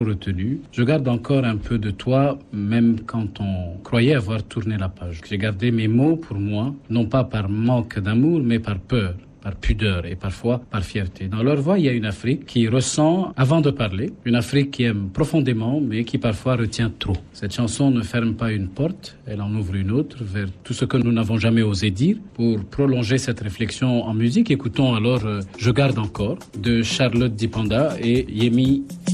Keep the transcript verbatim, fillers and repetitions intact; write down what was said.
retenu. Je garde encore un peu de toi, même quand on croyait avoir tourné la page. J'ai gardé mes mots pour moi, non pas par manque d'amour, mais par peur, par pudeur et parfois par fierté. Dans leur voix, il y a une Afrique qui ressent avant de parler, une Afrique qui aime profondément, mais qui parfois retient trop. Cette chanson ne ferme pas une porte, elle en ouvre une autre vers tout ce que nous n'avons jamais osé dire. Pour prolonger cette réflexion en musique, écoutons alors euh, Je garde encore de Charlotte Dipanda et Yemi